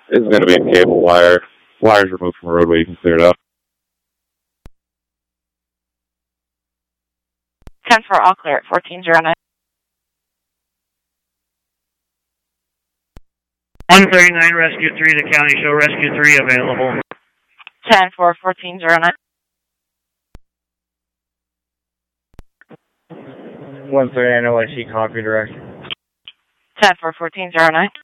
This is going to be a cable wire. Wires removed from the roadway, you can clear it out. 10-4, all clear at 1409. 139, Rescue 3 to County Show, Rescue 3 available. 10-4, 1409. 139, OIC, copy direction. 10-4, 1409.